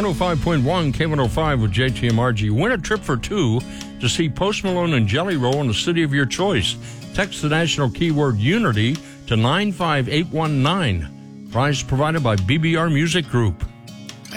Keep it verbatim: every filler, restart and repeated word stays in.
one oh five point one K one oh five with J T M R G. Win a trip for two to see Post Malone and Jelly Roll in the city of your choice. Text the national keyword UNITY to nine five eight one nine. Prize provided by B B R Music Group.